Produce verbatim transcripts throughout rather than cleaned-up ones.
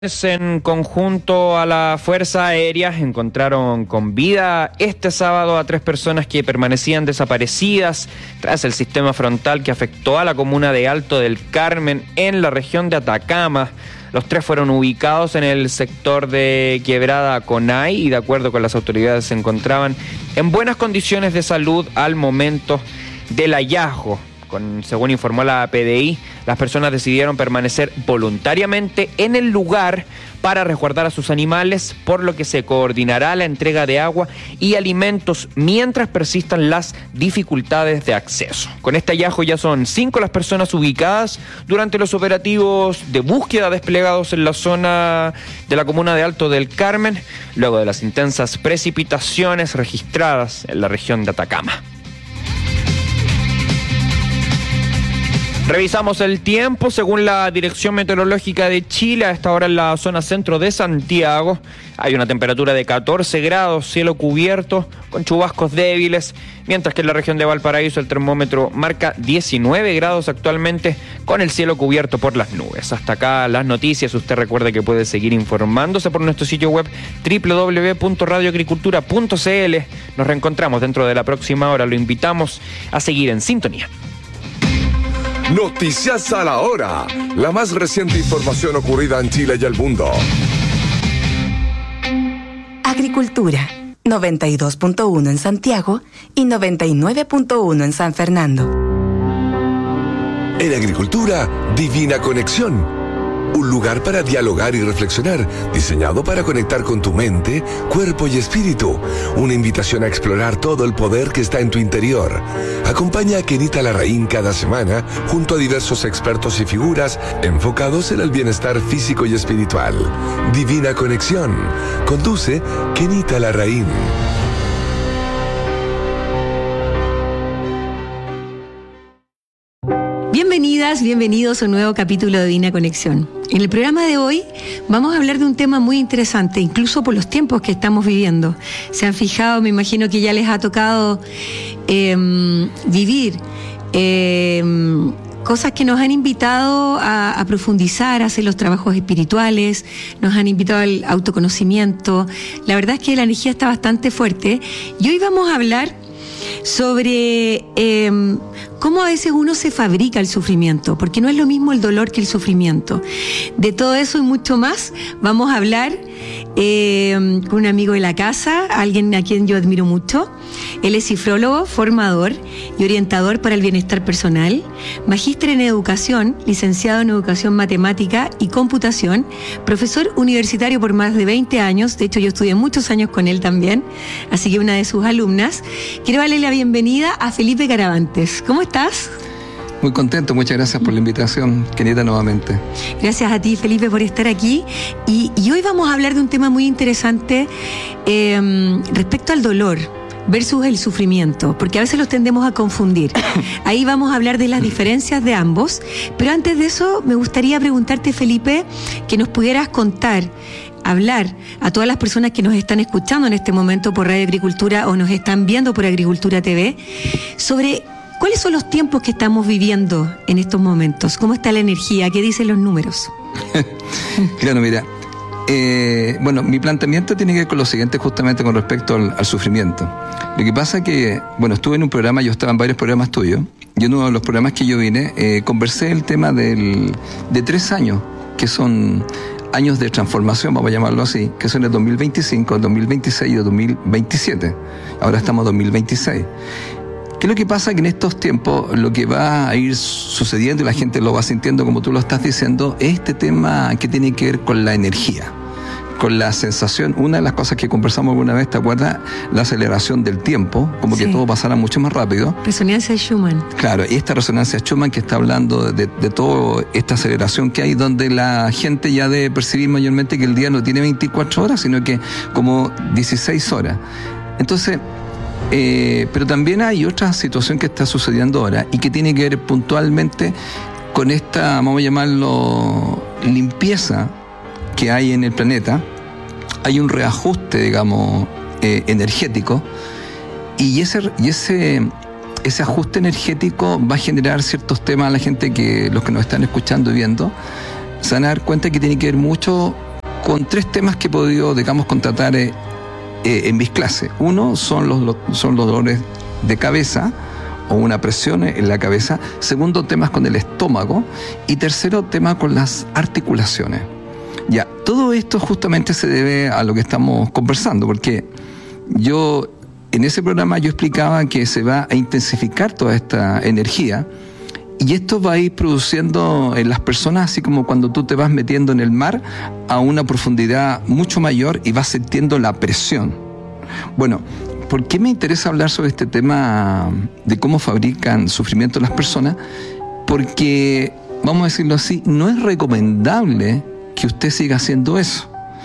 En conjunto a la Fuerza Aérea encontraron con vida este sábado a tres personas que permanecían desaparecidas tras el sistema frontal que afectó a la comuna de Alto del Carmen en la región de Atacama. Los tres fueron ubicados en el sector de Quebrada Conay y de acuerdo con las autoridades se encontraban en buenas condiciones de salud al momento del hallazgo. Con, según informó la P D I, las personas decidieron permanecer voluntariamente en el lugar para resguardar a sus animales, por lo que se coordinará la entrega de agua y alimentos mientras persistan las dificultades de acceso. Con este hallazgo ya son cinco las personas ubicadas durante los operativos de búsqueda desplegados en la zona de la comuna de Alto del Carmen, luego de las intensas precipitaciones registradas en la región de Atacama. Revisamos el tiempo. Según la Dirección Meteorológica de Chile, a esta hora en la zona centro de Santiago hay una temperatura de catorce grados, cielo cubierto con chubascos débiles, mientras que en la región de Valparaíso el termómetro marca diecinueve grados actualmente con el cielo cubierto por las nubes. Hasta acá las noticias. Usted recuerde que puede seguir informándose por nuestro sitio web doble u doble u doble u punto radio agricultura punto c l. Nos reencontramos dentro de la próxima hora. Lo invitamos a seguir en sintonía. Noticias a la hora. La más reciente información ocurrida en Chile y el mundo. Agricultura, noventa y dos punto uno en Santiago y noventa y nueve punto uno en San Fernando. En Agricultura, Divina Conexión. Un lugar para dialogar y reflexionar, diseñado para conectar con tu mente, cuerpo y espíritu. Una invitación a explorar todo el poder que está en tu interior. Acompaña a Kenita Larraín cada semana, junto a diversos expertos y figuras enfocados en el bienestar físico y espiritual. Divina Conexión. Conduce Kenita Larraín. Bienvenidas, bienvenidos a un nuevo capítulo de Divina Conexión. En el programa de hoy vamos a hablar de un tema muy interesante, incluso por los tiempos que estamos viviendo. Se han fijado, me imagino que ya les ha tocado eh, vivir eh, cosas que nos han invitado a, a profundizar, a hacer los trabajos espirituales, nos han invitado al autoconocimiento. La verdad es que la energía está bastante fuerte y hoy vamos a hablar sobre eh, cómo a veces uno se fabrica el sufrimiento, porque no es lo mismo el dolor que el sufrimiento. De todo eso y mucho más vamos a hablar eh, con un amigo de la casa, alguien a quien yo admiro mucho. Él es cifrólogo, formador y orientador para el bienestar personal, magíster en educación, licenciado en educación matemática y computación, profesor universitario por más de veinte años, de hecho yo estudié muchos años con él también, así que una de sus alumnas. Quiero darle la bienvenida a Felipe Caravantes. ¿Cómo estás? Muy contento, muchas gracias por la invitación, Kenita, nuevamente. Gracias a ti, Felipe, por estar aquí. Y, y hoy vamos a hablar de un tema muy interesante eh, respecto al dolor versus el sufrimiento, porque a veces los tendemos a confundir. Ahí vamos a hablar de las diferencias de ambos, pero antes de eso me gustaría preguntarte, Felipe, que nos pudieras contar, hablar a todas las personas que nos están escuchando en este momento por Radio Agricultura o nos están viendo por Agricultura T V, sobre cuáles son los tiempos que estamos viviendo en estos momentos, cómo está la energía, qué dicen los números. Claro, mira, eh, bueno, mi planteamiento tiene que ver con lo siguiente justamente con respecto al, al sufrimiento. Lo que pasa es que, bueno, estuve en un programa, yo estaba en varios programas tuyos, y uno de los programas que yo vine, eh, conversé el tema del, de tres años, que son años de transformación, vamos a llamarlo así, que son el dos mil veinticinco, el dos mil veintiséis y el dos mil veintisiete. Ahora estamos en dos mil veintiséis. ¿Qué es lo que pasa? Que en estos tiempos lo que va a ir sucediendo y la gente lo va sintiendo como tú lo estás diciendo, es este tema que tiene que ver con la energía, con la sensación. Una de las cosas que conversamos alguna vez, ¿te acuerdas? La aceleración del tiempo, como sí, que todo pasara mucho más rápido. Resonancia Schumann. Claro, y esta resonancia Schumann que está hablando de, de toda esta aceleración que hay, donde la gente ya debe percibir mayormente que el día no tiene veinticuatro horas, sino que como dieciséis horas. Entonces, Eh, pero también hay otra situación que está sucediendo ahora y que tiene que ver puntualmente con esta, vamos a llamarlo, limpieza que hay en el planeta. Hay un reajuste, digamos, eh, energético y ese, y ese, ese ajuste energético va a generar ciertos temas a la gente que, los que nos están escuchando y viendo, se van a dar cuenta que tiene que ver mucho con tres temas que he podido, digamos, contratar eh, eh, en mis clases. Uno son los, los, son los dolores de cabeza o una presión en la cabeza. Segundo, temas con el estómago. Y tercero, tema con las articulaciones. Ya, todo esto justamente se debe a lo que estamos conversando, porque yo en ese programa yo explicaba que se va a intensificar toda esta energía y esto va a ir produciendo en las personas, así como cuando tú te vas metiendo en el mar a una profundidad mucho mayor y vas sintiendo la presión. Bueno, ¿por qué me interesa hablar sobre este tema de cómo fabrican sufrimiento las personas? Porque, vamos a decirlo así, no es recomendable que usted siga haciendo eso.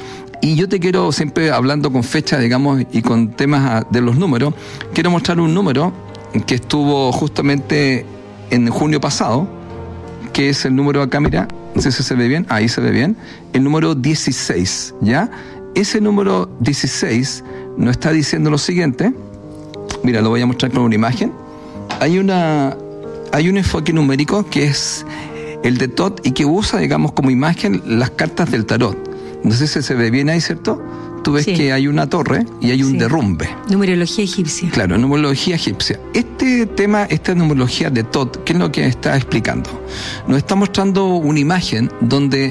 Y yo te quiero, siempre hablando con fecha, digamos, y con temas de los números, quiero mostrar un número que estuvo justamente en junio pasado, que es el número acá, mira, no sé si se ve bien, ahí se ve bien, el número dieciséis, ¿ya? Ese número dieciséis nos está diciendo lo siguiente, mira, lo voy a mostrar con una imagen. Hay una, hay un enfoque numérico que es el de T O T y que usa, digamos, como imagen las cartas del tarot. No sé si se ve bien ahí, ¿cierto? Tú ves sí. que hay una torre y hay un sí. derrumbe. Numerología egipcia. Claro, numerología egipcia. Este tema, esta numerología de T O T, ¿qué es lo que está explicando? Nos está mostrando una imagen donde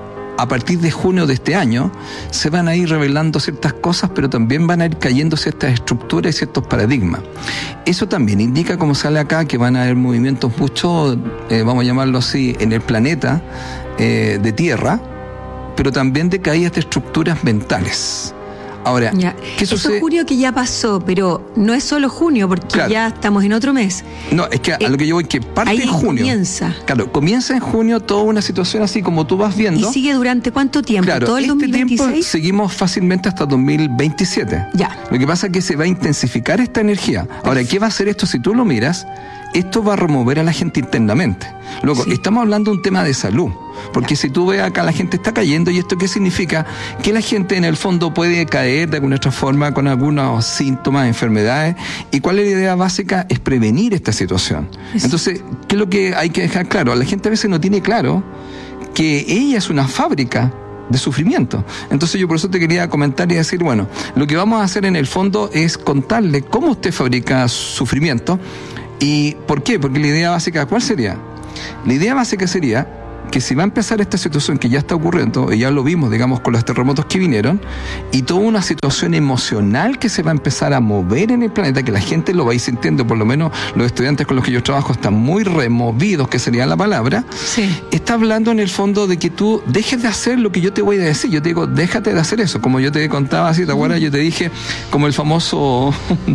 a partir de junio de este año se van a ir revelando ciertas cosas, pero también van a ir cayendo ciertas estructuras y ciertos paradigmas. Eso también indica, como sale acá, que van a haber movimientos mucho, eh, vamos a llamarlo así, en el planeta eh, de Tierra, pero también de caídas de estructuras mentales. Ahora, ya. ¿qué sucede? Eso junio que ya pasó, pero no es solo junio, porque claro. ya estamos en otro mes. No, es que a eh, lo que yo voy, que parte ahí en junio. comienza. Claro, comienza en junio toda una situación así como tú vas viendo. ¿Y sigue durante cuánto tiempo? Claro, ¿todo el este dos mil veintiséis? tiempo seguimos fácilmente hasta dos mil veintisiete. Ya. Lo que pasa es que se va a intensificar esta energía. Perfecto. Ahora, ¿qué va a hacer esto si tú lo miras? Esto va a remover a la gente internamente. Luego, sí. estamos hablando de un tema de salud. Porque ya. si tú ves acá, la gente está cayendo, ¿y esto qué significa? Que la gente en el fondo puede caer de alguna otra forma con algunos síntomas, enfermedades. ¿Y cuál es la idea básica? Es prevenir esta situación. Sí. Entonces, ¿qué es lo que hay que dejar claro? La gente a veces no tiene claro que ella es una fábrica de sufrimiento. Entonces yo por eso te quería comentar y decir, bueno, lo que vamos a hacer en el fondo es contarle cómo usted fabrica sufrimiento. ¿Y por qué? Porque la idea básica, ¿cuál sería? La idea básica sería que si va a empezar esta situación que ya está ocurriendo, y ya lo vimos, digamos, con los terremotos que vinieron, y toda una situación emocional que se va a empezar a mover en el planeta, que la gente lo va a ir sintiendo, por lo menos los estudiantes con los que yo trabajo están muy removidos, que sería la palabra, sí. está hablando en el fondo de que tú dejes de hacer lo que yo te voy a decir. Yo te digo, déjate de hacer eso, como yo te contaba así, ¿te acuerdas? Yo te dije, como el famoso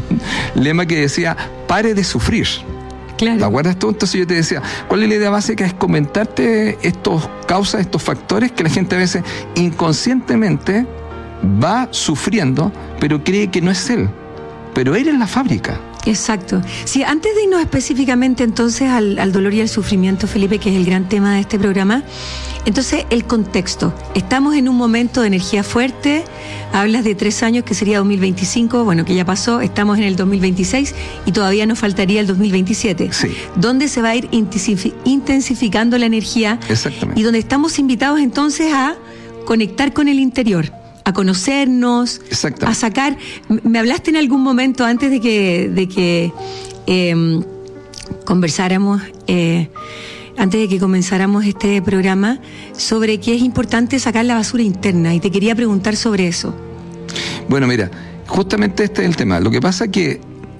lema que decía, pare de sufrir. Claro. ¿Te acuerdas tú? Entonces yo te decía, ¿cuál es la idea básica? Es comentarte estos causas, estos factores que la gente a veces inconscientemente va sufriendo, pero cree que no es él. Pero él es la fábrica. Exacto. Sí, antes de irnos específicamente entonces al, al dolor y al sufrimiento, Felipe, que es el gran tema de este programa, entonces el contexto. Estamos en un momento de energía fuerte, hablas de tres años que sería dos mil veinticinco, bueno, que ya pasó, estamos en el dos mil veintiséis y todavía nos faltaría el dos mil veintisiete, sí. donde se va a ir intensificando la energía. Exactamente. Y donde estamos invitados entonces a conectar con el interior, a conocernos, a sacar. Me hablaste en algún momento antes de que, de que eh, conversáramos, eh, antes de que comenzáramos este programa, sobre que es importante sacar la basura interna, y te quería preguntar sobre eso. Bueno, mira, justamente este es el tema. Lo que pasa es que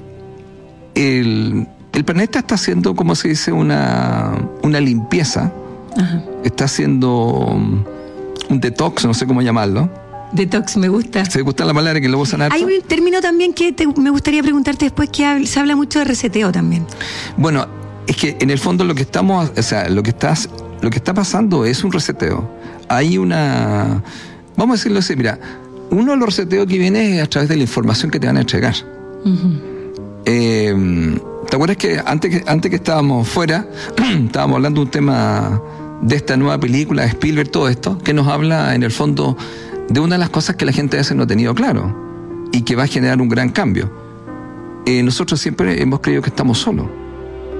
el, el planeta está haciendo, como se dice, una, una limpieza. Ajá. Está haciendo un detox, no sé cómo llamarlo. Detox, me gusta. ¿Se gusta la palabra que lo usan harto? Hay un término también que te, me gustaría preguntarte después, que hab, se habla mucho de reseteo también. Bueno, es que en el fondo lo que estamos, o sea, lo que estás, lo que está pasando es un reseteo. Hay una, vamos a decirlo así, mira, uno de los reseteos que viene es a través de la información que te van a entregar. Uh-huh. Eh, ¿Te acuerdas que antes que antes que estábamos fuera, estábamos hablando de un tema de esta nueva película de Spielberg, todo esto, que nos habla en el fondo de una de las cosas que la gente a veces no ha tenido claro y que va a generar un gran cambio? Eh, nosotros siempre hemos creído que estamos solos.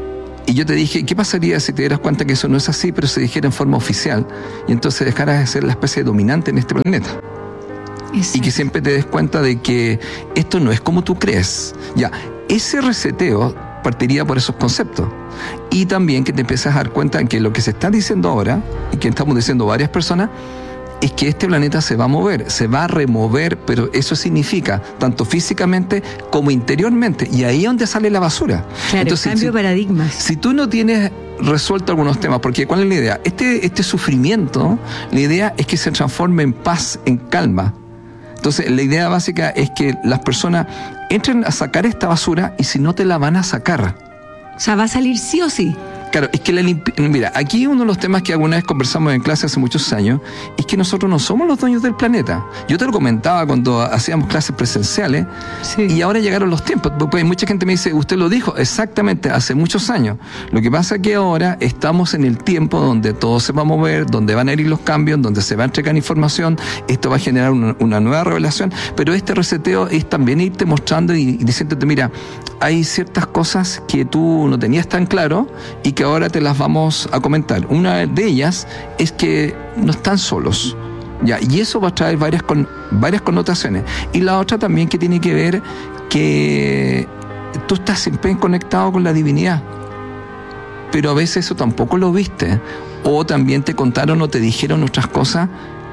Y yo te dije, ¿qué pasaría si te dieras cuenta que eso no es así, pero se dijera en forma oficial? Y entonces dejaras de ser la especie dominante en este planeta. Exacto. Y que siempre te des cuenta de que esto no es como tú crees. Ya, ese reseteo partiría por esos conceptos. Y también que te empiezas a dar cuenta de que lo que se está diciendo ahora, y que estamos diciendo varias personas, es que este planeta se va a mover, se va a remover, pero eso significa tanto físicamente como interiormente, y ahí es donde sale la basura. Claro, entonces, cambio si, de paradigmas. Si tú no tienes resuelto algunos temas, porque ¿cuál es la idea? Este, este sufrimiento, la idea es que se transforme en paz, en calma. Entonces, la idea básica es que las personas entren a sacar esta basura y si no te la van a sacar. O sea, va a salir sí o sí. Claro, es que la limpi- mira, aquí uno de los temas que alguna vez conversamos en clase hace muchos años es que nosotros no somos los dueños del planeta. Yo te lo comentaba cuando hacíamos clases presenciales, sí. Y ahora llegaron los tiempos. Pues mucha gente me dice, usted lo dijo exactamente hace muchos años. Lo que pasa es que ahora estamos en el tiempo donde todo se va a mover, donde van a ir los cambios, donde se va a entregar información, esto va a generar una, una nueva revelación, pero este reseteo es también irte mostrando y, y diciéndote, mira, hay ciertas cosas que tú no tenías tan claro y que ahora te las vamos a comentar. Una de ellas es que no están solos, ya, y eso va a traer varias, con, varias connotaciones. Y la otra también que tiene que ver que tú estás siempre conectado con la divinidad, pero a veces eso tampoco lo viste, o también te contaron o te dijeron otras cosas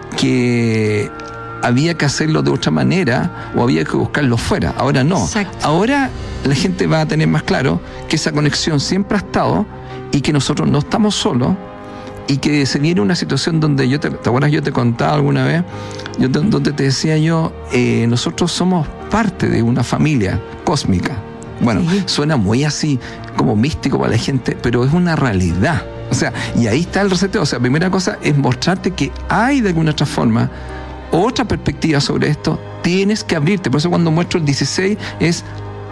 que había que hacerlo de otra manera o había que buscarlo fuera. Ahora no. Exacto. Ahora la gente va a tener más claro que esa conexión siempre ha estado y que nosotros no estamos solos y que se viene una situación donde yo te, ¿te acuerdas? Yo te contaba alguna vez, yo te, donde te decía yo, eh, nosotros somos parte de una familia cósmica. Bueno, sí. Suena muy así, como místico para la gente, pero es una realidad. O sea, y ahí está el reseteo. O sea, primera cosa es mostrarte que hay de alguna otra forma otra perspectiva sobre esto. Tienes que abrirte. Por eso cuando muestro el dieciséis es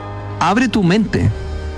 abre tu mente.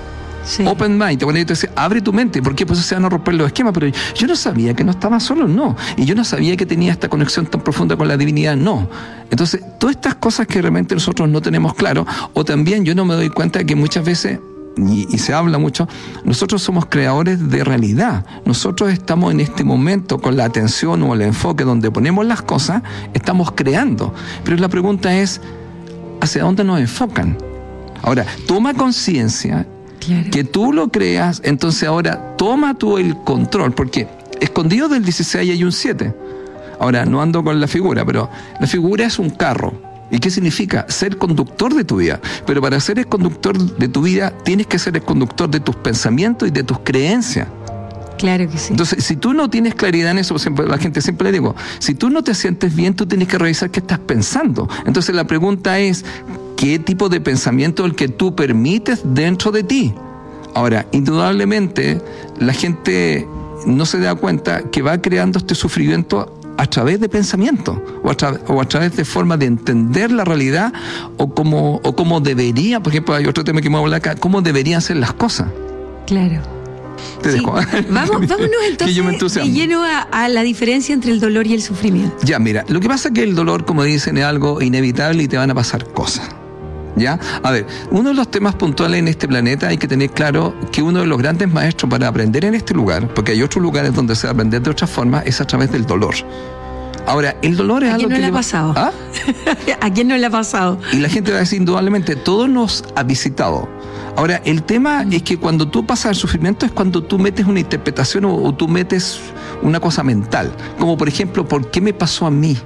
Sí. Open mind. Cuando yo te decía, abre tu mente. ¿Por qué? Pues se van a romper los esquemas. Pero yo no sabía que no estaba solo, no. Y yo no sabía que tenía esta conexión tan profunda con la divinidad, no. Entonces, todas estas cosas que realmente nosotros no tenemos claro, o también yo no me doy cuenta de que muchas veces, y, y se habla mucho, nosotros somos creadores de realidad. Nosotros estamos en este momento con la atención o el enfoque donde ponemos las cosas, estamos creando. Pero la pregunta es, ¿hacia dónde nos enfocan? Ahora, toma conciencia. Claro. Que tú lo creas, entonces ahora toma tú el control, porque escondido del dieciséis hay un siete. Ahora, no ando con la figura, pero la figura es un carro. ¿Y qué significa? Ser conductor de tu vida. Pero para ser el conductor de tu vida, tienes que ser el conductor de tus pensamientos y de tus creencias. Claro que sí. Entonces, si tú no tienes claridad en eso, siempre, la gente siempre le digo, si tú no te sientes bien, tú tienes que revisar qué estás pensando. Entonces la pregunta es, ¿qué tipo de pensamiento es el que tú permites dentro de ti? Ahora, indudablemente, la gente no se da cuenta que va creando este sufrimiento a través de pensamiento o a, tra- o a través de forma de entender la realidad o cómo, o cómo debería, por ejemplo, hay otro tema que me voy a hablar acá, cómo deberían ser las cosas. Claro. Te sí. dejo. Vamos, vámonos entonces de lleno a, a la diferencia entre el dolor y el sufrimiento. Ya, mira, lo que pasa es que el dolor, como dicen, es algo inevitable y te van a pasar cosas. ¿Ya? A ver, uno de los temas puntuales en este planeta hay que tener claro que uno de los grandes maestros para aprender en este lugar, porque hay otros lugares donde se va a aprender de otra forma, es a través del dolor. Ahora, el dolor es algo que... ¿A quién no le ha va... pasado? ¿Ah? ¿A quién no le ha pasado? Y la gente va a decir, indudablemente, todo nos ha visitado. Ahora, el tema es que cuando tú pasas el sufrimiento es cuando tú metes una interpretación o, o tú metes una cosa mental. Como, por ejemplo, ¿por qué me pasó a mí?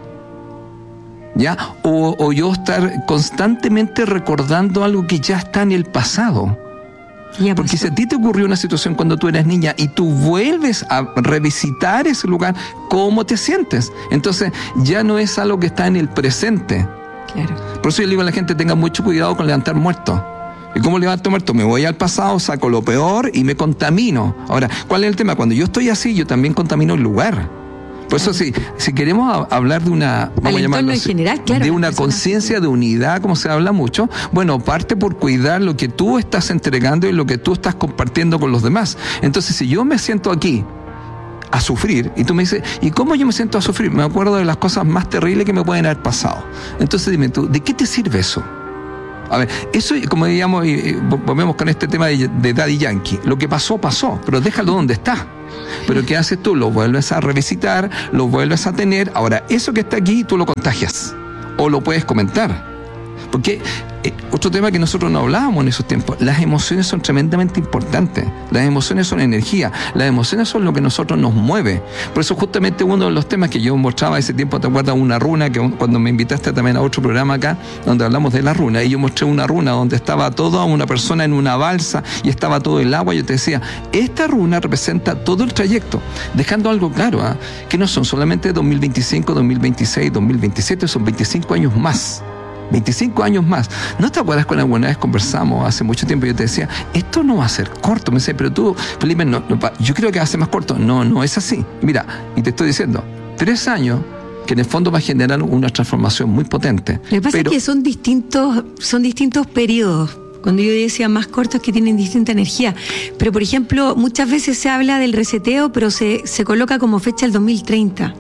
¿Ya? O, o yo estar constantemente recordando algo que ya está en el pasado. Ya, porque pues, si a ti te ocurrió una situación cuando tú eras niña y tú vuelves a revisitar ese lugar, ¿cómo te sientes? Entonces ya no es algo que está en el presente. Claro. Por eso yo le digo a la gente, tenga mucho cuidado con levantar muertos. ¿Y cómo levanto muertos? Me voy al pasado, saco lo peor y me contamino. Ahora, ¿cuál es el tema? Cuando yo estoy así, yo también contamino el lugar. Por eso, si, si queremos hablar de una, vamos a llamarlo así, en general, claro, de una conciencia de unidad, como se habla mucho, bueno, parte por cuidar lo que tú estás entregando y lo que tú estás compartiendo con los demás. Entonces, si yo me siento aquí a sufrir, y tú me dices, ¿y cómo yo me siento a sufrir? Me acuerdo de las cosas más terribles que me pueden haber pasado. Entonces, dime tú, ¿de qué te sirve eso? A ver, eso, como digamos, y volvemos con este tema de, de Daddy Yankee. Lo que pasó, pasó, pero déjalo donde está. Pero ¿qué haces tú? Lo vuelves a revisitar, lo vuelves a tener. Ahora, eso que está aquí, tú lo contagias. O lo puedes comentar. Porque eh, otro tema que nosotros no hablábamos en esos tiempos, las emociones son tremendamente importantes. Las emociones son energía, las emociones son lo que a nosotros nos mueve. Por eso justamente uno de los temas que yo mostraba ese tiempo, ¿te acuerdas? Una runa, que cuando me invitaste también a otro programa acá, donde hablamos de la runa, y yo mostré una runa donde estaba toda una persona en una balsa y estaba todo el agua. Yo te decía, esta runa representa todo el trayecto, dejando algo claro, ¿eh? Que no son solamente dos mil veinticinco, dos mil veintiséis, dos mil veintisiete, son veinticinco años más. veinticinco años más. ¿No te acuerdas cuando alguna vez conversamos hace mucho tiempo? Yo te decía, esto no va a ser corto. Me decía, pero tú, Felipe, no, no, yo creo que va a ser más corto. No, no es así. Mira, y te estoy diciendo, tres años que en el fondo va a generar una transformación muy potente. Lo que pasa pero, es que son distintos, son distintos periodos. Cuando yo decía más cortos, que tienen distinta energía. Pero, por ejemplo, muchas veces se habla del reseteo, pero se, se coloca como fecha el dos mil treinta.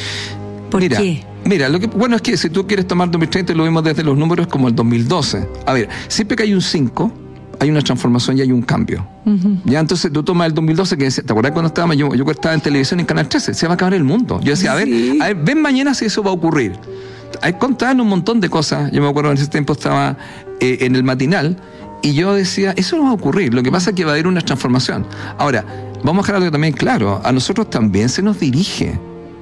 ¿Por mira, qué? Mira, lo que, bueno, es que si tú quieres tomar dos mil treinta, lo vemos desde los números como el dos mil doce. A ver, siempre que hay un cinco, hay una transformación y hay un cambio. Uh-huh. Ya, entonces tú tomas el dos mil doce, que decía, ¿te acuerdas cuando estábamos? Yo, yo estaba en televisión en Canal trece, se va a acabar el mundo. Yo decía, a ver, sí. a ver, ven mañana si eso va a ocurrir. Hay contaban un montón de cosas. Yo me acuerdo en ese tiempo estaba eh, en el matinal y yo decía, eso no va a ocurrir. Lo que pasa es que va a haber una transformación. Ahora, vamos a dejar algo también claro. A nosotros también se nos dirige.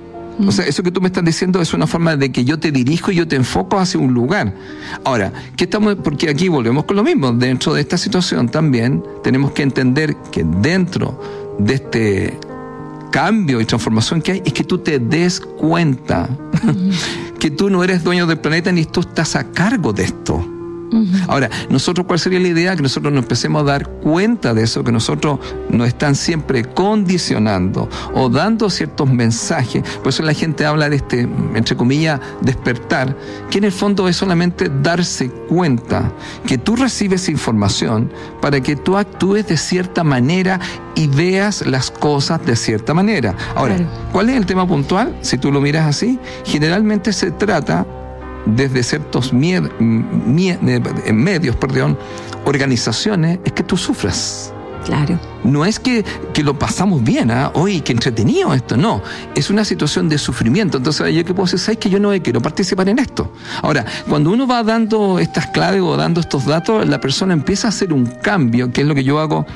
O sea, eso que tú me estás diciendo es una forma de que yo te dirijo y yo te enfoco hacia un lugar. Ahora, ¿qué estamos? Porque aquí volvemos con lo mismo. Dentro de esta situación también tenemos que entender que dentro de este cambio y transformación que hay, es que tú te des cuenta uh-huh. que tú no eres dueño del planeta ni tú estás a cargo de esto. Uh-huh. Ahora, nosotros, ¿cuál sería la idea? Que nosotros nos empecemos a dar cuenta de eso, que nosotros nos están siempre condicionando o dando ciertos mensajes. Por eso la gente habla de este, entre comillas, despertar, que en el fondo es solamente darse cuenta que tú recibes información para que tú actúes de cierta manera y veas las cosas de cierta manera. Ahora, claro. ¿Cuál es el tema puntual? Si tú lo miras así, generalmente se trata desde ciertos mie- mie- medios, perdón, organizaciones, es que tú sufras. Claro. No es que, que lo pasamos bien, ¿ah? Oye, qué entretenido esto, no. Es una situación de sufrimiento. Entonces, yo que puedo decir, ¿sabes que yo no quiero participar en esto? Ahora, cuando uno va dando estas claves o dando estos datos, la persona empieza a hacer un cambio, que es lo que yo hago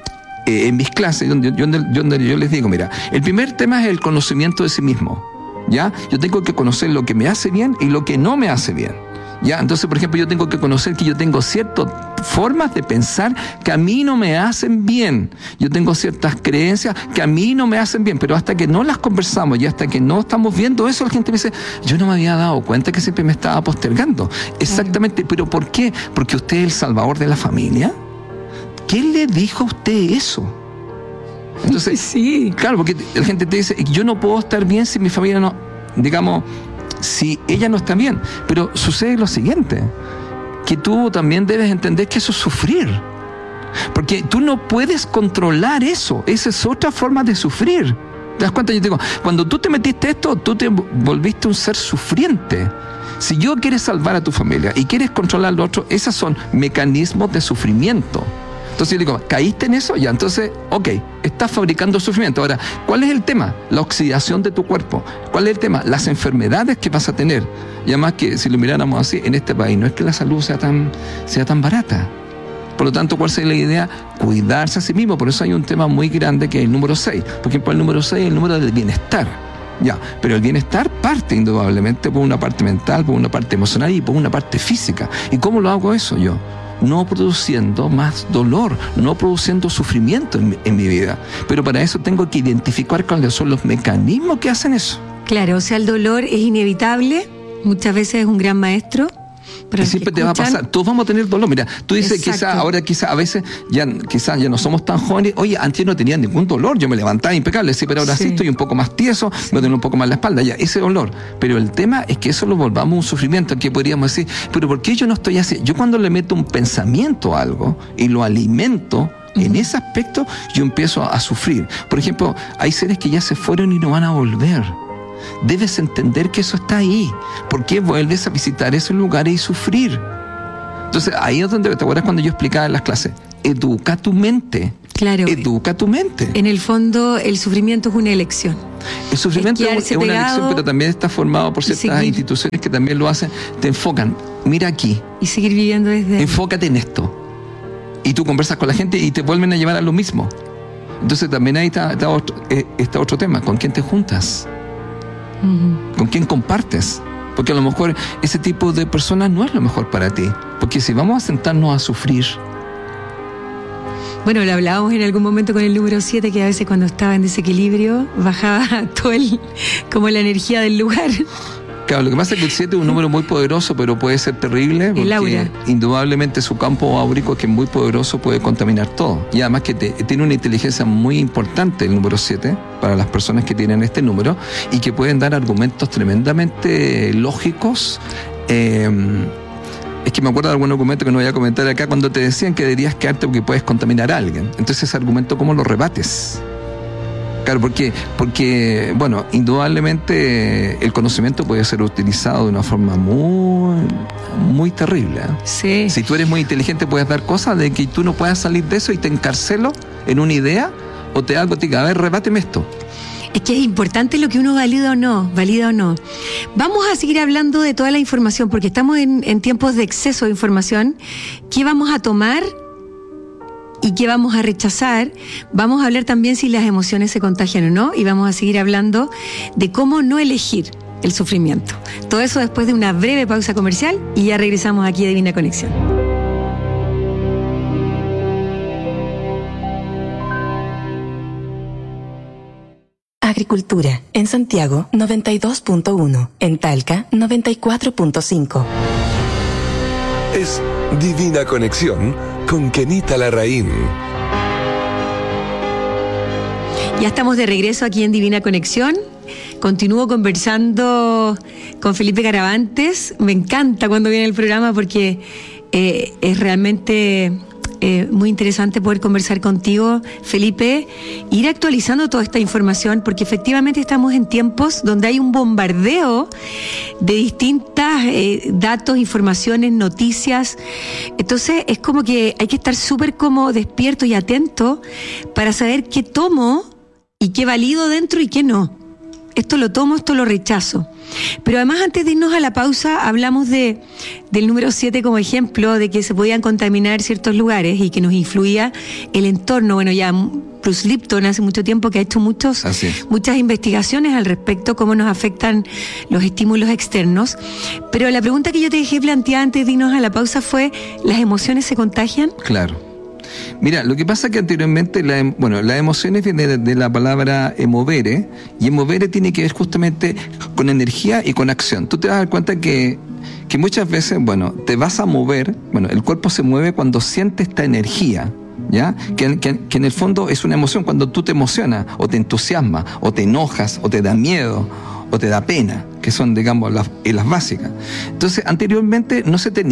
eh, en mis clases, donde yo, donde, donde yo les digo, mira, el primer tema es el conocimiento de sí mismo. ¿Ya? Yo tengo que conocer lo que me hace bien y lo que no me hace bien. ¿Ya? Entonces, por ejemplo, yo tengo que conocer que yo tengo ciertas formas de pensar que a mí no me hacen bien. Yo tengo ciertas creencias que a mí no me hacen bien, pero hasta que no las conversamos y hasta que no estamos viendo eso, la gente me dice, yo no me había dado cuenta que siempre me estaba postergando. Exactamente, ¿pero por qué? Porque usted es el salvador de la familia. ¿Quién le dijo a usted eso? Entonces, sí, claro, porque la gente te dice, yo no puedo estar bien si mi familia no, digamos, si ella no está bien. Pero sucede lo siguiente, que tú también debes entender que eso es sufrir. Porque tú no puedes controlar eso, esa es otra forma de sufrir. ¿Te das cuenta? Yo te digo, cuando tú te metiste esto, tú te volviste un ser sufriente. Si yo quieres salvar a tu familia y quieres controlar lo otro, esos son mecanismos de sufrimiento. Entonces yo digo, ¿caíste en eso? Ya, entonces, ok, estás fabricando sufrimiento. Ahora, ¿cuál es el tema? La oxidación de tu cuerpo. ¿Cuál es el tema? Las enfermedades que vas a tener. Y además que, si lo miráramos así, en este país no es que la salud sea tan, sea tan barata. Por lo tanto, ¿cuál sería la idea? Cuidarse a sí mismo. Por eso hay un tema muy grande que es el número seis. Por ejemplo, el número seis es el número del bienestar. Ya, pero el bienestar parte indudablemente por una parte mental, por una parte emocional y por una parte física. ¿Y cómo lo hago eso yo? No produciendo más dolor, no produciendo sufrimiento en mi, en mi vida. Pero para eso tengo que identificar cuáles son los mecanismos que hacen eso. Claro, o sea, el dolor es inevitable, muchas veces es un gran maestro. Y siempre te va a pasar, todos vamos a tener dolor. Mira, tú dices quizás, ahora quizás a veces ya quizás ya no somos tan jóvenes. Oye, antes no tenía ningún dolor, yo me levantaba impecable, sí, pero ahora sí, sí estoy un poco más tieso, sí. Me duele un poco más la espalda, ya, ese dolor. Pero el tema es que eso lo volvamos un sufrimiento, que podríamos decir, pero ¿por qué yo no estoy así? Yo cuando le meto un pensamiento a algo y lo alimento, uh-huh. en ese aspecto yo empiezo a, a sufrir. Por ejemplo, hay seres que ya se fueron y no van a volver. Debes entender que eso está ahí. ¿Por qué vuelves a visitar esos lugares y sufrir? Entonces, ahí es donde, ¿te acuerdas cuando yo explicaba en las clases? Educa tu mente. Claro. Educa tu mente. En el fondo, el sufrimiento es una elección. El sufrimiento es, es una pegado, elección, pero también está formado por ciertas seguir. instituciones que también lo hacen. Te enfocan, mira aquí. Y seguir viviendo desde... Enfócate en esto. Y tú conversas con la gente y te vuelven a llevar a lo mismo. Entonces también ahí está, está, otro, está otro tema. ¿Con quién te juntas? Uh-huh. ¿Con quién compartes? Porque a lo mejor ese tipo de personas no es lo mejor para ti. Porque si vamos a sentarnos a sufrir... Bueno, lo hablábamos en algún momento con el número siete, que a veces cuando estaba en desequilibrio bajaba todo el, como la energía del lugar. Claro, lo que pasa es que el siete es un número muy poderoso, pero puede ser terrible, porque el aura. Indudablemente su campo áurico, que es muy poderoso, puede contaminar todo. Y además que te, tiene una inteligencia muy importante el número siete para las personas que tienen este número y que pueden dar argumentos tremendamente lógicos. Eh, Es que me acuerdo de algún argumento que no voy a comentar acá, cuando te decían que deberías quedarte porque puedes contaminar a alguien. Entonces ese argumento, ¿cómo lo rebates? Claro, porque, porque bueno, indudablemente el conocimiento puede ser utilizado de una forma muy, muy terrible. ¿eh? Sí. Si tú eres muy inteligente puedes dar cosas de que tú no puedas salir de eso y te encarcelo en una idea o te hago, te diga, a ver, rebáteme esto. Es que es importante lo que uno valida o no, valida o no. Vamos a seguir hablando de toda la información, porque estamos en, en tiempos de exceso de información. ¿Qué vamos a tomar y qué vamos a rechazar? Vamos a hablar también si las emociones se contagian o no, y vamos a seguir hablando de cómo no elegir el sufrimiento. Todo eso después de una breve pausa comercial y ya regresamos aquí a Divina Conexión. Agricultura, en Santiago noventa y dos punto uno, en Talca noventa y cuatro punto cinco. Es Divina Conexión con Kenita Larraín. Ya estamos de regreso aquí en Divina Conexión. Continúo conversando con Felipe Caravantes. Me encanta cuando viene el programa porque eh, es realmente... Eh, muy interesante poder conversar contigo, Felipe, ir actualizando toda esta información, porque efectivamente estamos en tiempos donde hay un bombardeo de distintas eh, datos, informaciones, noticias. Entonces es como que hay que estar súper como despierto y atento para saber qué tomo y qué valido dentro y qué no. Esto lo tomo, esto lo rechazo. Pero además, antes de irnos a la pausa, hablamos de del número siete como ejemplo de que se podían contaminar ciertos lugares y que nos influía el entorno. Bueno, ya Bruce Lipton hace mucho tiempo que ha hecho muchos, muchas investigaciones al respecto, cómo nos afectan los estímulos externos. Pero la pregunta que yo te dejé planteada antes de irnos a la pausa fue, ¿las emociones se contagian? Claro. Mira, lo que pasa es que anteriormente, la, bueno, las emociones vienen de, de la palabra emovere, y emovere tiene que ver justamente con energía y con acción. Tú te vas a dar cuenta que, que muchas veces, bueno, te vas a mover, bueno, el cuerpo se mueve cuando siente esta energía, ¿ya? Que, que, que en el fondo es una emoción, cuando tú te emocionas, o te entusiasmas, o te enojas, o te da miedo, o te da pena, que son, digamos, las, las básicas. Entonces, anteriormente no se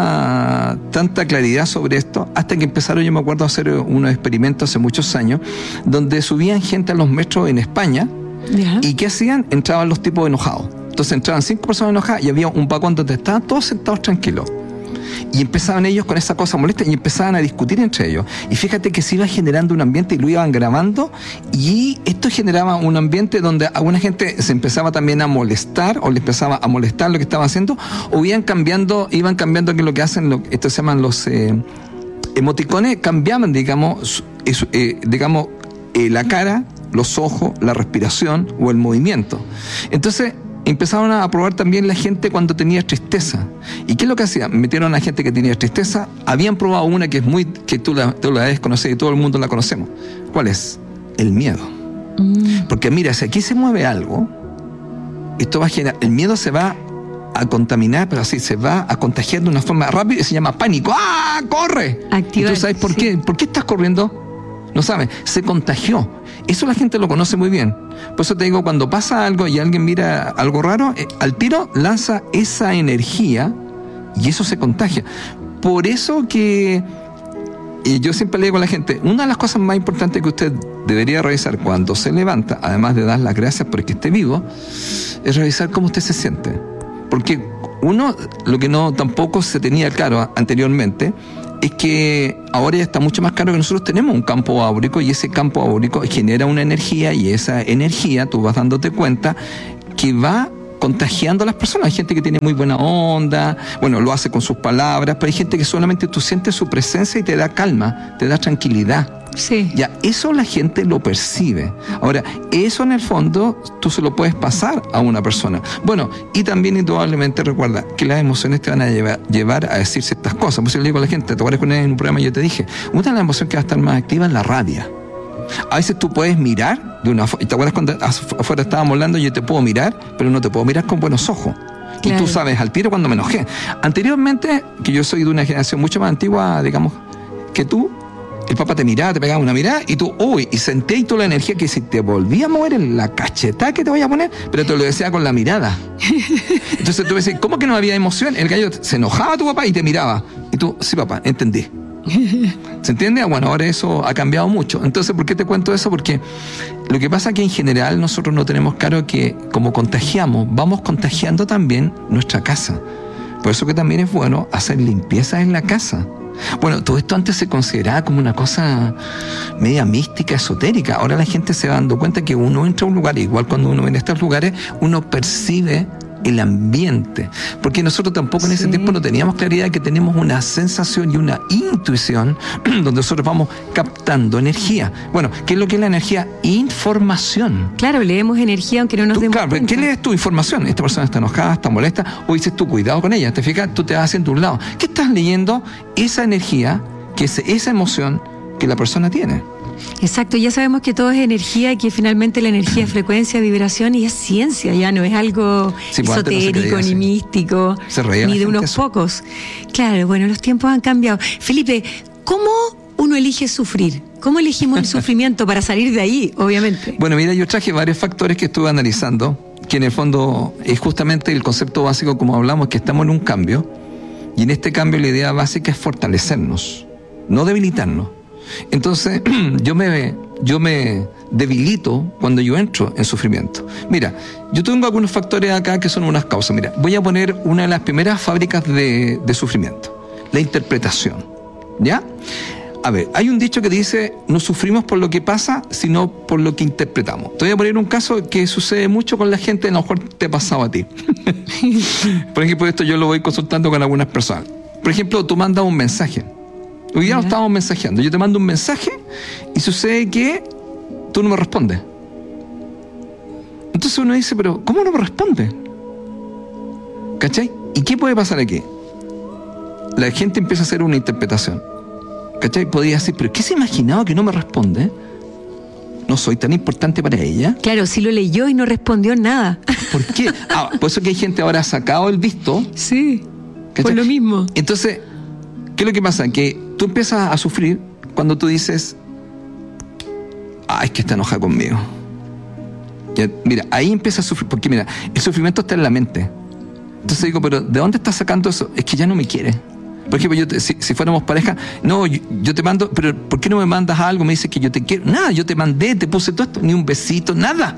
tenía tanta claridad sobre esto, hasta que empezaron, yo me acuerdo, a hacer unos experimentos hace muchos años, donde subían gente a los metros en España, yeah. Y ¿qué hacían? Entraban los tipos enojados. Entonces entraban cinco personas enojadas y había un vagón donde estaban todos sentados tranquilos. Y empezaban ellos con esa cosa molesta y empezaban a discutir entre ellos. Y fíjate que se iba generando un ambiente y lo iban grabando, y esto generaba un ambiente donde alguna gente se empezaba también a molestar, o le empezaba a molestar lo que estaba haciendo, o iban cambiando, iban cambiando que lo que hacen, lo, esto se llaman los eh, emoticones, cambiaban, digamos, eso, eh, digamos eh, la cara, los ojos, la respiración o el movimiento. Entonces empezaron a probar también la gente cuando tenía tristeza. ¿Y qué es lo que hacían? Metieron a gente que tenía tristeza. Habían probado una que es muy, que tú la, tú la debes conocer y todo el mundo la conocemos. ¿Cuál es? El miedo. Mm. Porque mira, si aquí se mueve algo, esto va a generar, el miedo se va a contaminar, pero así se va a contagiar de una forma rápida y se llama pánico. ¡Ah! ¡Corre! Activar, ¿Y tú sabes por sí. qué? ¿Por qué estás corriendo? No sabes, se contagió. Eso la gente lo conoce muy bien. Por eso te digo, cuando pasa algo y alguien mira algo raro, eh, al tiro lanza esa energía y eso se contagia. Por eso que eh, yo siempre le digo a la gente, una de las cosas más importantes que usted debería revisar cuando se levanta, además de dar las gracias por que esté vivo, es revisar cómo usted se siente. Porque uno, lo que no tampoco se tenía claro anteriormente, es que ahora ya está mucho más claro que nosotros tenemos un campo áurico y ese campo áurico genera una energía y esa energía, tú vas dándote cuenta, que va contagiando a las personas. Hay gente que tiene muy buena onda, bueno, lo hace con sus palabras, pero hay gente que solamente tú sientes su presencia y te da calma, te da tranquilidad. Sí. Ya, eso la gente lo percibe. Ahora, eso en el fondo tú se lo puedes pasar a una persona. Bueno, y también indudablemente recuerda que las emociones te van a llevar, llevar a decir ciertas cosas. Pues yo le digo a la gente, ¿te acuerdas que en un programa yo te dije? Una de las emociones que va a estar más activa es la rabia. A veces tú puedes mirar de una forma. ¿Te acuerdas cuando afuera estábamos hablando? Yo te puedo mirar, pero no te puedo mirar con buenos ojos. Claro. Y tú sabes al tiro cuando me enojé. Anteriormente, que yo soy de una generación mucho más antigua, digamos, que tú, el papá te miraba, te pegaba una mirada y tú, uy, y sentí toda la energía que si te volvía a mover en la cachetada que te voy a poner, pero te lo decía con la mirada. Entonces tú decías, ¿cómo que no había emoción? El gallo se enojaba a tu papá y te miraba. Y tú, sí, papá, entendí. ¿Se entiende? Bueno, ahora eso ha cambiado mucho. Entonces, ¿por qué te cuento eso? Porque lo que pasa es que en general nosotros no tenemos claro que como contagiamos, vamos contagiando también nuestra casa. Por eso que también es bueno hacer limpieza en la casa. Bueno, todo esto antes se consideraba como una cosa media mística, esotérica. Ahora la gente se va dando cuenta que uno entra a un lugar, igual cuando uno viene a estos lugares, uno percibe el ambiente, porque nosotros tampoco en ese sí. tiempo no teníamos claridad de que tenemos una sensación y una intuición donde nosotros vamos captando energía. Bueno, ¿qué es lo que es la energía? Información. Claro, leemos energía aunque no nos tú, demos claro, cuenta. ¿Qué lees tu información? Esta persona está enojada, está molesta, o dices tú, cuidado con ella, ¿te fijas? Tú te vas haciendo un lado. ¿Qué estás leyendo? Esa energía, que es esa emoción que la persona tiene. Exacto, ya sabemos que todo es energía y que finalmente la energía es frecuencia, vibración y es ciencia, ya no es algo sí, pues esotérico, no ni místico, ni de unos eso. pocos. Claro, bueno, los tiempos han cambiado. Felipe, ¿cómo uno elige sufrir? ¿Cómo elegimos el sufrimiento para salir de ahí, obviamente? Bueno, mira, yo traje varios factores que estuve analizando, que en el fondo es justamente el concepto básico, como hablamos, que estamos en un cambio, y en este cambio la idea básica es fortalecernos, no debilitarnos. Entonces, yo me, yo me debilito cuando yo entro en sufrimiento. Mira, yo tengo algunos factores acá que son unas causas. Mira, voy a poner una de las primeras fábricas de, de sufrimiento, la interpretación. ¿Ya? A ver, hay un dicho que dice, no sufrimos por lo que pasa, sino por lo que interpretamos. Te voy a poner un caso que sucede mucho con la gente, a lo mejor te ha pasado a ti. Por ejemplo, esto yo lo voy consultando con algunas personas. Por ejemplo, tú mandas un mensaje. Hoy día nos estábamos mensajeando. Yo te mando un mensaje y sucede que tú no me respondes. Entonces uno dice, pero ¿cómo no me responde? ¿Cachai? ¿Y qué puede pasar aquí? La gente empieza a hacer una interpretación. ¿Cachai? Podría decir, pero ¿qué se imaginaba que no me responde? ¿No soy tan importante para ella? Claro, sí lo leyó y no respondió nada. ¿Por qué? Ah, por eso que hay gente ahora ha sacado el visto. Sí, ¿cachai? Por lo mismo. Entonces, ¿qué es lo que pasa? Que tú empiezas a sufrir cuando tú dices, ah, es que está enojada conmigo. Ya, mira, ahí empieza a sufrir, porque mira, el sufrimiento está en la mente. Entonces digo, pero ¿de dónde estás sacando eso? Es que ya no me quiere. Por ejemplo, yo te, si, si fuéramos pareja, no, yo, yo te mando, pero ¿por qué no me mandas algo? Me dices que yo te quiero. Nada, yo te mandé, te puse todo esto, ni un besito, nada.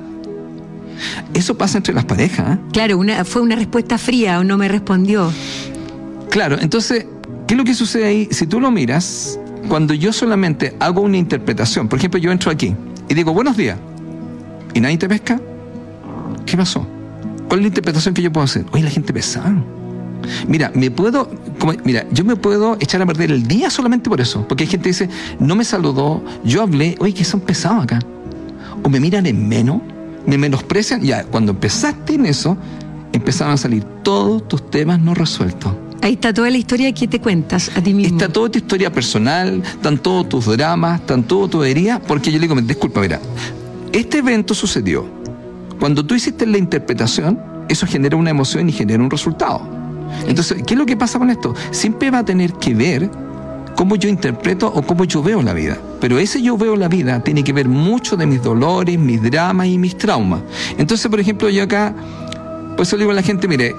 Eso pasa entre las parejas. ¿eh? Claro, una, fue una respuesta fría o no me respondió. Claro, entonces, ¿qué es lo que sucede ahí? Si tú lo miras, cuando yo solamente hago una interpretación, por ejemplo, yo entro aquí y digo, buenos días, y nadie te pesca, ¿qué pasó? ¿Cuál es la interpretación que yo puedo hacer? Oye, la gente pesada. Mira, me puedo, como, mira, yo me puedo echar a perder el día solamente por eso, porque hay gente que dice, no me saludó, yo hablé, oye, que son pesados acá. O me miran en menos, me menosprecian. Ya, cuando empezaste en eso, empezaron a salir todos tus temas no resueltos. Ahí está toda la historia que te cuentas a ti mismo. Está toda tu historia personal, están todos tus dramas, están todo tu herida, porque yo le digo, disculpa, mira, este evento sucedió. Cuando tú hiciste la interpretación, eso genera una emoción y genera un resultado. Entonces, ¿qué es lo que pasa con esto? Siempre va a tener que ver cómo yo interpreto o cómo yo veo la vida. Pero ese yo veo la vida tiene que ver mucho de mis dolores, mis dramas y mis traumas. Entonces, por ejemplo, yo acá, pues eso le digo a la gente, mire,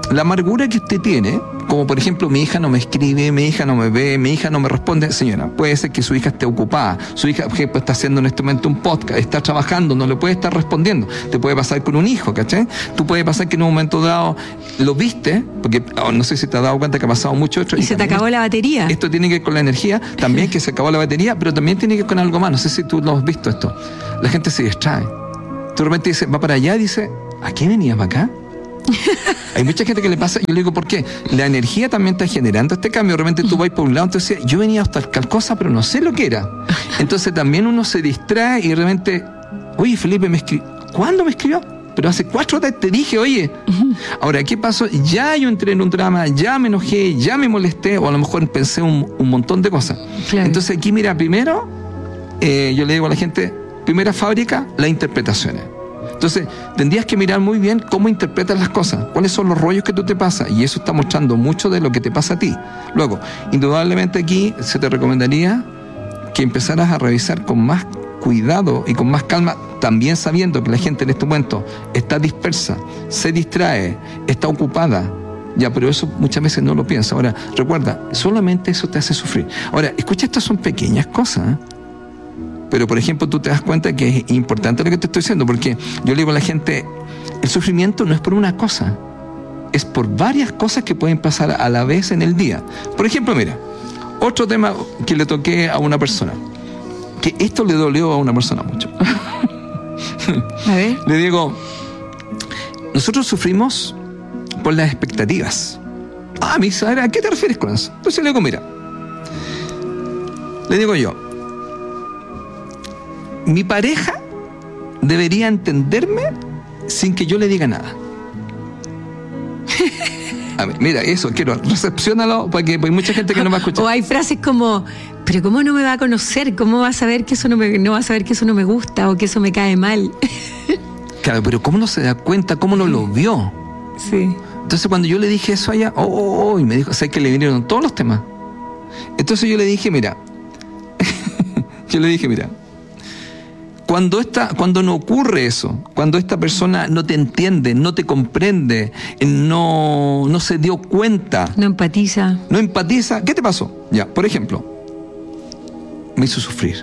la amargura que usted tiene, como por ejemplo, mi hija no me escribe, mi hija no me ve, mi hija no me responde, señora, puede ser que su hija esté ocupada, su hija, por ejemplo, está haciendo en este momento un podcast, está trabajando, no le puede estar respondiendo. Te puede pasar con un hijo, ¿cachai? Tú puede pasar que en un momento dado lo viste, porque oh, no sé si te has dado cuenta que ha pasado mucho esto. Y, y se te acabó la batería. Esto tiene que ver con la energía, también que se acabó la batería, pero también tiene que ver con algo más. No sé si tú lo has visto esto. La gente se distrae. Tú de repente dices, va para allá y dice, ¿a qué venías para acá? Hay mucha gente que le pasa, yo le digo, ¿por qué? La energía también está generando este cambio. De repente tú vas por un lado, entonces yo venía hasta tal cosa, pero no sé lo que era. Entonces también uno se distrae y de repente, oye, Felipe me escribió. ¿Cuándo me escribió? Pero hace cuatro horas te dije, oye. Ahora, ¿qué pasó? Ya yo entré en un drama, ya me enojé, ya me molesté, o a lo mejor pensé un, un montón de cosas. Claro. Entonces aquí, mira, primero, eh, yo le digo a la gente, primera fábrica, las interpretaciones. Entonces, tendrías que mirar muy bien cómo interpretas las cosas, cuáles son los rollos que tú te pasas, y eso está mostrando mucho de lo que te pasa a ti. Luego, indudablemente aquí se te recomendaría que empezaras a revisar con más cuidado y con más calma, también sabiendo que la gente en este momento está dispersa, se distrae, está ocupada. Ya, pero eso muchas veces no lo piensa. Ahora, recuerda, solamente eso te hace sufrir. Ahora, escucha, estas son pequeñas cosas, ¿eh? Pero, por ejemplo, tú te das cuenta que es importante lo que te estoy diciendo, porque yo le digo a la gente, el sufrimiento no es por una cosa, es por varias cosas que pueden pasar a la vez en el día. Por ejemplo, mira, otro tema que le toqué a una persona, que esto le dolió a una persona mucho. A ver. Le digo, nosotros sufrimos por las expectativas. Ah, me dice, ¿a qué te refieres con eso? Entonces le digo, mira, le digo yo, mi pareja debería entenderme sin que yo le diga nada. A ver, mira, eso, quiero, recepciónalo, porque hay mucha gente que no va a escuchar. O hay frases como, pero ¿cómo no me va a conocer? ¿Cómo va a saber que eso no me, no va a saber que eso no me gusta o que eso me cae mal? Claro, pero ¿cómo no se da cuenta? ¿Cómo no lo vio? Sí. Entonces cuando yo le dije eso a ella, oh, oh, oh, y me dijo, sé que le vinieron todos los temas. Entonces yo le dije, mira, yo le dije, mira, Cuando, esta, cuando no ocurre eso, cuando esta persona no te entiende, no te comprende, no, no se dio cuenta, no empatiza, no empatiza, ¿qué te pasó? Ya, por ejemplo, me hizo sufrir,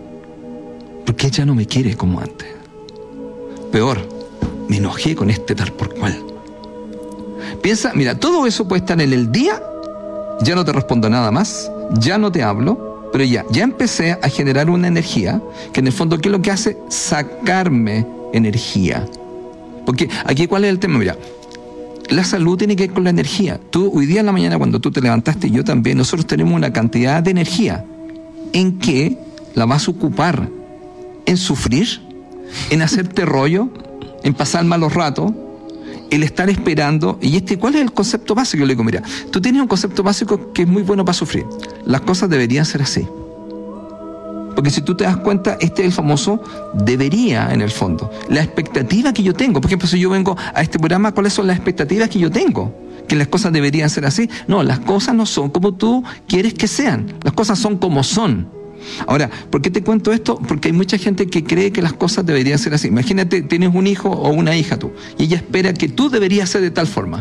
porque ella no me quiere como antes. Peor, me enojé con este tal por cual. Piensa, mira, todo eso puede estar en el día, ya no te respondo nada más, ya no te hablo. Pero ya, ya empecé a generar una energía que en el fondo, ¿qué es lo que hace? Sacarme energía. Porque aquí, ¿cuál es el tema? Mira, la salud tiene que ver con la energía. Tú, hoy día en la mañana, cuando tú te levantaste y yo también, nosotros tenemos una cantidad de energía. ¿En qué la vas a ocupar? ¿En sufrir? ¿En hacerte rollo? ¿En pasar malos ratos? El estar esperando, y este, ¿cuál es el concepto básico? Yo le digo, mira, tú tienes un concepto básico que es muy bueno para sufrir. Las cosas deberían ser así. Porque si tú te das cuenta, este es el famoso debería, en el fondo. La expectativa que yo tengo. Por ejemplo, si yo vengo a este programa, ¿cuáles son las expectativas que yo tengo? Que las cosas deberían ser así. No, las cosas no son como tú quieres que sean. Las cosas son como son. Ahora, ¿por qué te cuento esto? Porque hay mucha gente que cree que las cosas deberían ser así. Imagínate, tienes un hijo o una hija tú, y ella espera que tú deberías ser de tal forma.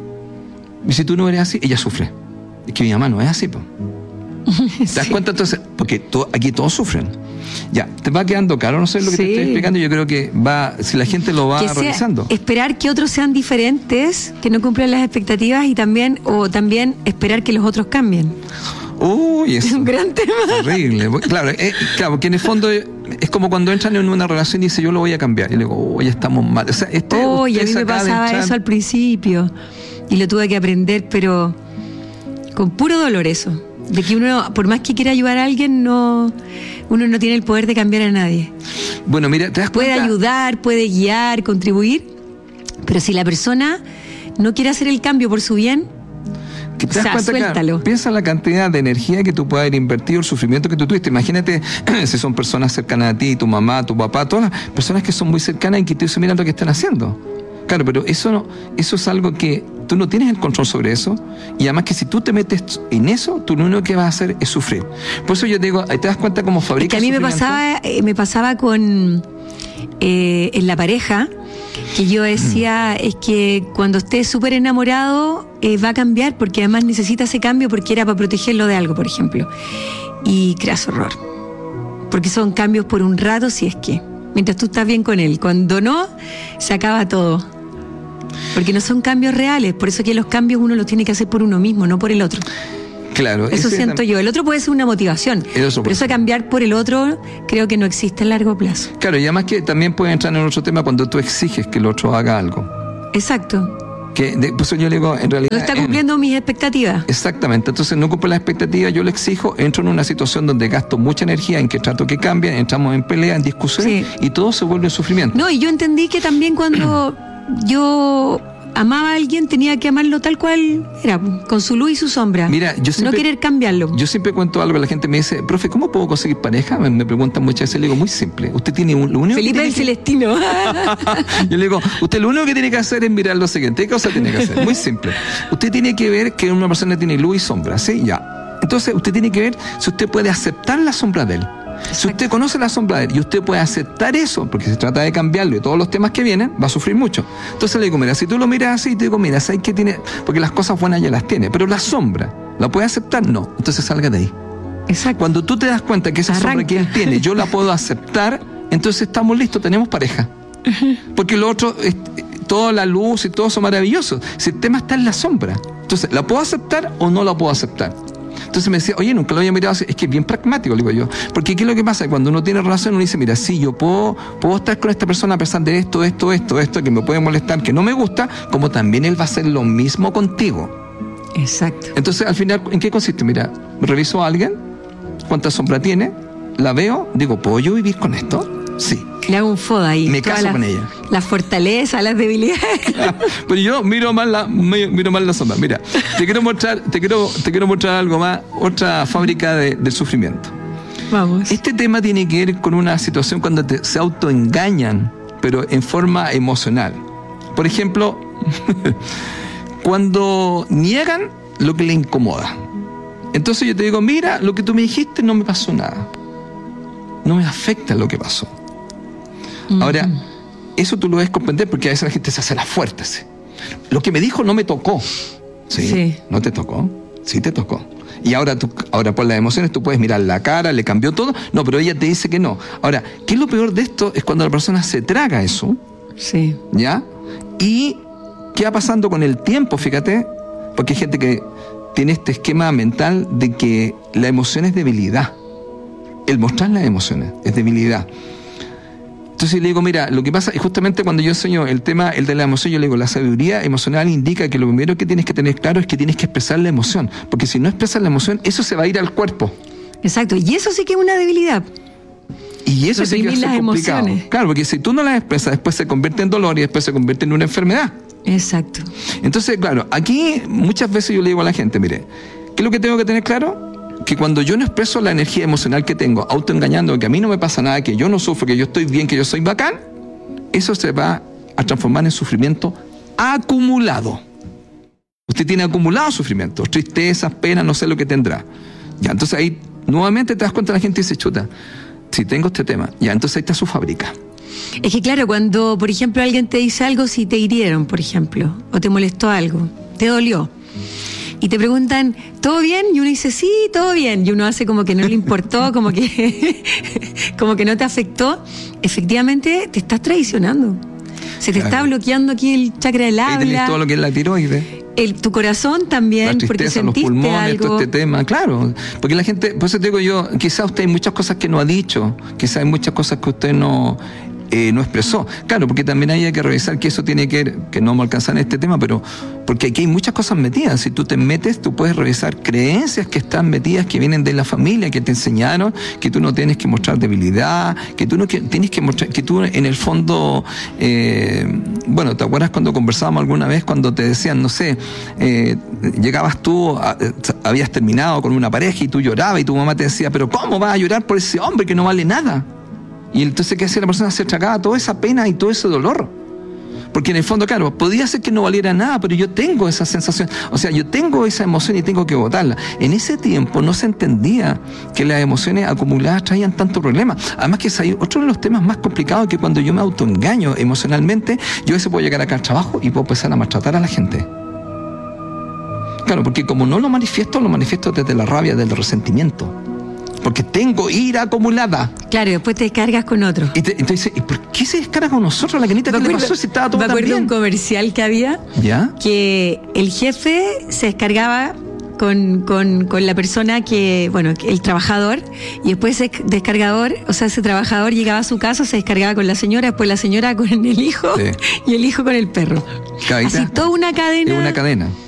Y si tú no eres así, ella sufre. Es que mi mamá no es así, po. ¿Te das sí. cuenta entonces? Porque to, aquí todos sufren. Ya, te va quedando claro, no sé lo que sí. te estoy explicando, yo creo que va, si la gente lo va que sea, revisando. Esperar que otros sean diferentes, que no cumplan las expectativas, y también, o también esperar que los otros cambien. Uy, es un gran tema. Horrible. Claro, eh, claro, porque en el fondo es, es como cuando entran en una relación y dice yo lo voy a cambiar. Y le digo, oh, ya estamos mal. O sea, este, oh, y a mí me pasaba entrar... eso al principio. Y lo tuve que aprender, pero con puro dolor eso. De que uno, por más que quiera ayudar a alguien, no, uno no tiene el poder de cambiar a nadie. Bueno, mira, ¿te das cuenta? Puede ayudar, puede guiar, contribuir, pero si la persona no quiere hacer el cambio por su bien, ¿Te das o sea, cuenta, suéltalo. Claro, piensa la cantidad de energía que tú puedes haber invertido, el sufrimiento que tú tuviste. Imagínate si son personas cercanas a ti, tu mamá, tu papá, todas las personas que son muy cercanas y que te dicen, mira lo que están haciendo. Claro, pero eso no, eso es algo que tú no tienes el control sobre eso, y además que si tú te metes en eso, tú lo único que vas a hacer es sufrir. Por eso yo te digo, te das cuenta cómo fabrica. Es que a mí me pasaba, eh, me pasaba con eh, en la pareja, Que yo decía es que cuando esté súper enamorado eh, va a cambiar, porque además necesita ese cambio porque era para protegerlo de algo, por ejemplo. Y creas horror. Porque son cambios por un rato, si es que. Mientras tú estás bien con él. Cuando no, se acaba todo. Porque no son cambios reales. Por eso que los cambios uno los tiene que hacer por uno mismo, no por el otro. Claro. Eso siento yo. El otro puede ser una motivación, pero eso de cambiar por el otro creo que no existe a largo plazo. Claro, y además que también puede entrar en otro tema cuando tú exiges que el otro haga algo. Exacto. Que de, pues yo le digo, en realidad... No está cumpliendo en, mis expectativas. Exactamente. Entonces no cumple las expectativas, yo le exijo, entro en una situación donde gasto mucha energía en que trato que cambien, entramos en pelea, en discusión, sí. Y todo se vuelve sufrimiento. No, y yo entendí que también cuando yo... amaba a alguien, tenía que amarlo tal cual era, con su luz y su sombra. Mira, yo siempre, no querer cambiarlo. Yo siempre cuento algo, la gente me dice, profe, ¿cómo puedo conseguir pareja? Me, me preguntan muchas veces, le digo, muy simple. Usted tiene un, lo único Felipe el que Celestino. Que... Yo le digo, usted lo único que tiene que hacer es mirar lo siguiente. ¿Qué cosa tiene que hacer? Muy simple. Usted tiene que ver que una persona tiene luz y sombra, ¿sí? Ya. Entonces, usted tiene que ver si usted puede aceptar la sombra de él. Exacto. Si usted conoce la sombra de él y usted puede aceptar eso, porque se trata de cambiarlo y todos los temas que vienen, va a sufrir mucho. Entonces le digo, mira, si tú lo miras así, te digo, mira, ¿sabes qué tiene? Porque las cosas buenas ya las tiene, pero la sombra, ¿la puede aceptar? No. Entonces salga de ahí. Exacto. Cuando tú te das cuenta que esa Arranca. sombra que él tiene, yo la puedo aceptar, entonces estamos listos, tenemos pareja. Porque lo otro, es, toda la luz y todo eso maravilloso. Si el tema está en la sombra, entonces, ¿la puedo aceptar o no la puedo aceptar? Entonces me decía, oye, nunca lo había mirado así. Es que es bien pragmático, le digo yo. Porque ¿qué es lo que pasa? Cuando uno tiene relación, uno dice, mira, sí, yo puedo, puedo estar con esta persona a pesar de esto, esto, esto, esto, que me puede molestar, que no me gusta, como también él va a hacer lo mismo contigo. Exacto. Entonces, al final, ¿en qué consiste? Mira, reviso a alguien, cuánta sombra tiene, la veo, digo, ¿puedo yo vivir con esto? Sí. Le hago un foda ahí. Me caso la, con ella. Las fortalezas, las debilidades. Pero yo miro más la, miro más la sombra. Mira, te quiero mostrar, te quiero, te quiero mostrar algo más, otra fábrica de, del sufrimiento. Vamos. Este tema tiene que ver con una situación cuando te, se autoengañan, pero en forma emocional. Por ejemplo, cuando niegan lo que le incomoda. Entonces yo te digo, mira, lo que tú me dijiste no me pasó nada. No me afecta lo que pasó. Ahora, eso tú lo debes comprender porque a veces la gente se hace la fuerte. ¿Sí? Lo que me dijo no me tocó. ¿Sí? Sí. ¿No te tocó? Sí te tocó. Y ahora, tú, ahora por las emociones tú puedes mirar la cara, le cambió todo. No, pero ella te dice que no. Ahora, ¿qué es lo peor de esto? Es cuando la persona se traga eso. Sí. ¿Ya? Y ¿qué va pasando con el tiempo? Fíjate, porque hay gente que tiene este esquema mental de que la emoción es debilidad. El mostrar las emociones es debilidad. Entonces le digo, mira, lo que pasa es justamente cuando yo enseño el tema, el de la emoción, yo le digo, la sabiduría emocional indica que lo primero que tienes que tener claro es que tienes que expresar la emoción, porque si no expresas la emoción, eso se va a ir al cuerpo. Exacto, y eso sí que es una debilidad. Y eso sí que es complicado. Emociones. Claro, porque si tú no las expresas, después se convierte en dolor y después se convierte en una enfermedad. Exacto. Entonces, claro, aquí muchas veces yo le digo a la gente, mire, ¿qué es lo que tengo que tener claro? Que cuando yo no expreso la energía emocional que tengo, autoengañando, que a mí no me pasa nada, que yo no sufro, que yo estoy bien, que yo soy bacán, eso se va a transformar en sufrimiento acumulado. Usted tiene acumulado sufrimiento, tristezas, penas, no sé lo que tendrá. Ya, entonces ahí nuevamente te das cuenta, la gente dice, chuta, si tengo este tema, ya, entonces ahí está su fábrica. Es que claro, cuando por ejemplo alguien te dice algo, si te hirieron, por ejemplo, o te molestó algo, te dolió, y te preguntan, ¿todo bien? Y uno dice, sí, todo bien. Y uno hace como que no le importó, como que, como que no te afectó. Efectivamente, te estás traicionando. Se te claro. está bloqueando aquí el chakra del habla. Ahí tenés todo lo que es la tiroides. El, tu corazón también, la tristeza, porque sentiste los pulmones, algo. Todo este tema, claro. Porque la gente, por eso te digo yo, quizás usted hay muchas cosas que no ha dicho, quizás hay muchas cosas que usted no... Eh, no expresó. Claro, porque también hay que revisar que eso tiene que ver, que no me alcanza en este tema, pero porque aquí hay muchas cosas metidas. Si tú te metes, tú puedes revisar creencias que están metidas, que vienen de la familia, que te enseñaron, que tú no tienes que mostrar debilidad, que tú no que, tienes que mostrar, que tú en el fondo, eh, bueno, ¿te acuerdas cuando conversábamos alguna vez cuando te decían, no sé, eh, llegabas tú, a, habías terminado con una pareja y tú llorabas y tu mamá te decía, pero ¿cómo vas a llorar por ese hombre que no vale nada? Y entonces, ¿qué hacía la persona? Se tragaba toda esa pena y todo ese dolor. Porque en el fondo, claro, podría ser que no valiera nada, pero yo tengo esa sensación, o sea, yo tengo esa emoción y tengo que botarla. En ese tiempo no se entendía que las emociones acumuladas traían tanto problema. Además que es ahí otro de los temas más complicados, que cuando yo me autoengaño emocionalmente, yo a veces puedo llegar acá al trabajo y puedo empezar a maltratar a la gente. Claro, porque como no lo manifiesto, lo manifiesto desde la rabia, desde el resentimiento. Porque tengo ira acumulada. Claro, y después te descargas con otro. Y te, entonces, ¿y por qué se descarga con nosotros? La Kenita, ¿qué le pasó si estaba todo tan bien? Me acuerdo de un comercial que había, ¿ya? Que el jefe se descargaba con, con, con la persona que, bueno, el trabajador, y después ese descargador, o sea, ese trabajador llegaba a su casa, se descargaba con la señora, después la señora con el hijo, sí, y el hijo con el perro. Cabita. Así toda una cadena. Es una cadena.